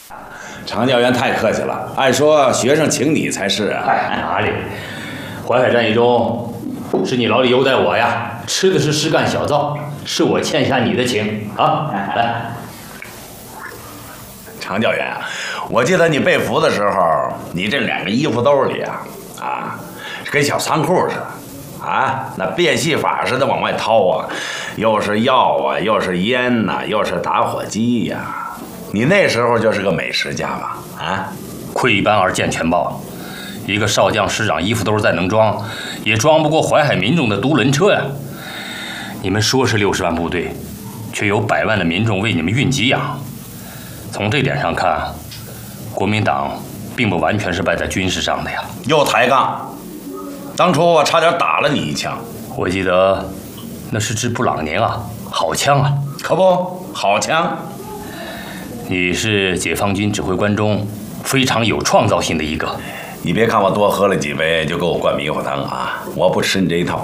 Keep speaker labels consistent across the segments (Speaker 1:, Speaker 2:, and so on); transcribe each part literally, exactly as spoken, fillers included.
Speaker 1: 常教员太客气了，按说学生请你才是啊。
Speaker 2: 哎，哪里？淮海战役中，是你老李优待我呀，吃的是实干小灶，是我欠下你的情啊！来，
Speaker 1: 常教员啊，我记得你被俘的时候，你这两个衣服兜里啊，啊，跟小仓库似的，啊，那变戏法似的往外掏啊，又是药啊，又是烟呐、啊，又是打火机呀、啊。你那时候就是个美食家吧？啊，
Speaker 2: 窥斑而见全豹，一个少将师长衣服兜再能装，也装不过淮海民众的独轮车呀。你们说是六十万部队，却有百万的民众为你们运给养。从这点上看，国民党并不完全是败在军事上的呀。
Speaker 1: 又抬杠！当初我差点打了你一枪。
Speaker 2: 我记得那是支布朗宁啊，好枪啊！
Speaker 1: 可不，好枪。
Speaker 2: 你是解放军指挥官中非常有创造性的一个。
Speaker 1: 你别看我多喝了几杯就给我灌迷糊汤啊！我不吃你这一套。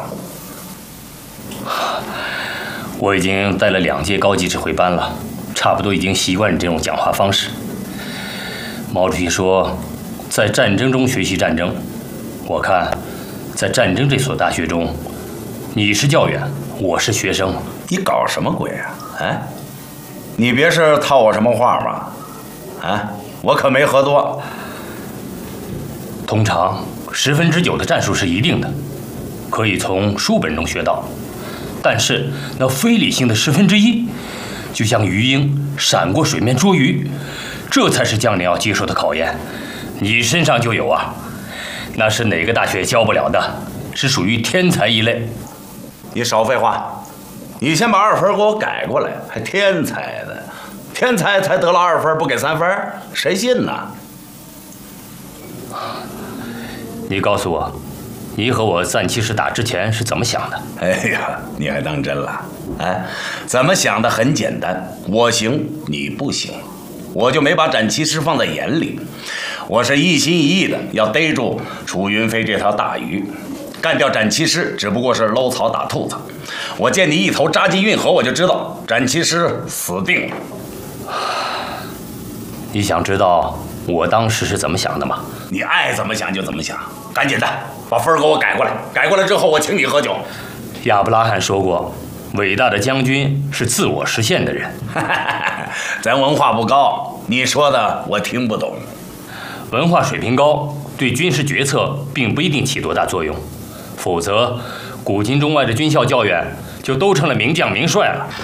Speaker 2: 我已经带了两届高级指挥班了，差不多已经习惯你这种讲话方式。毛主席说，在战争中学习战争。我看，在战争这所大学中，你是教员，我是学生。
Speaker 1: 你搞什么鬼啊？啊？你别是套我什么话吧？啊，我可没喝多。
Speaker 2: 通常十分之九的战术是一定的，可以从书本中学到，但是那非理性的十分之一，就像鱼鹰闪过水面捉鱼，这才是将领要接受的考验。你身上就有啊，那是哪个大学教不了的，是属于天才一类。
Speaker 1: 你少废话。你先把二分给我改过来，还天才的，天才才得了二分不给三分，谁信呢？
Speaker 2: 你告诉我，你和我战七师打之前是怎么想的？
Speaker 1: 哎呀，你还当真了？哎，怎么想的很简单，我行你不行，我就没把展七师放在眼里，我是一心一意的要逮住楚云飞这条大鱼。干掉展七师只不过是搂草打兔子，我见你一头扎进运河，我就知道展七师死定了。
Speaker 2: 你想知道我当时是怎么想的吗？
Speaker 1: 你爱怎么想就怎么想，赶紧的把分给我改过来，改过来之后我请你喝酒。
Speaker 2: 亚伯拉罕说过，伟大的将军是自我实现的人。
Speaker 1: 咱文化不高，你说的我听不懂。
Speaker 2: 文化水平高对军事决策并不一定起多大作用，否则古今中外的军校教员就都成了名将名帅了。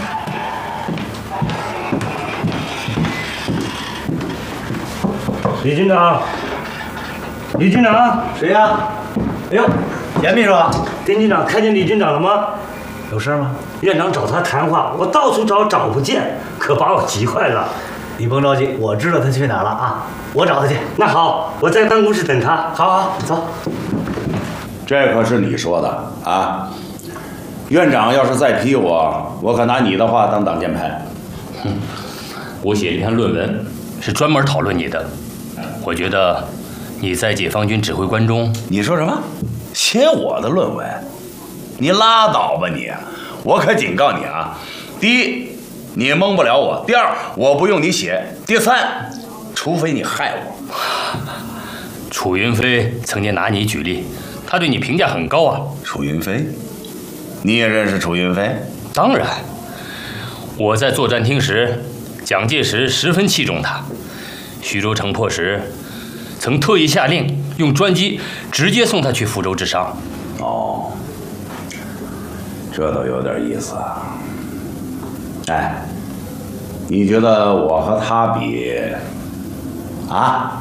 Speaker 3: 李军长，李军长，
Speaker 4: 谁呀？哎呦，严秘书，
Speaker 3: 丁军长看见李军长了吗？
Speaker 4: 有事吗？
Speaker 3: 院长找他谈话，我到处找找不见，可把我急坏了。
Speaker 4: 你甭着急，我知道他去哪儿了啊，我找他去。
Speaker 3: 那好，我在办公室等他。
Speaker 4: 好好，走。
Speaker 1: 这可是你说的啊！院长要是再批我，我可拿你的话当挡箭牌。
Speaker 2: 哼，我写一篇论文，是专门讨论你的。我觉得你在解放军指挥官中，
Speaker 1: 你说什么？写我的论文？你拉倒吧你！我可警告你啊！第一，你蒙不了我；第二，我不用你写；第三，除非你害我。
Speaker 2: 楚云飞曾经拿你举例，他对你评价很高啊。
Speaker 1: 楚云飞，你也认识楚云飞？
Speaker 2: 当然，我在作战厅时，蒋介石十分器重他。徐州城破时，曾特意下令用专机直接送他去福州治伤。
Speaker 1: 哦，这倒有点意思啊。哎，你觉得我和他比啊？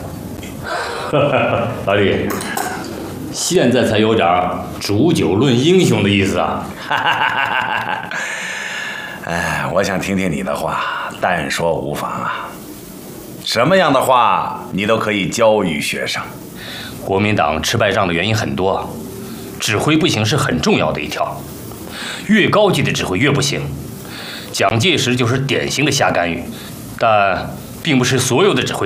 Speaker 2: 老李，现在才有点煮酒论英雄的意思啊！
Speaker 1: 哎，我想听听你的话，但说无妨啊。什么样的话你都可以教育学生。
Speaker 2: 国民党吃败仗的原因很多，指挥不行是很重要的一条。越高级的指挥越不行。蒋介石就是典型的瞎干预，但并不是所有的指挥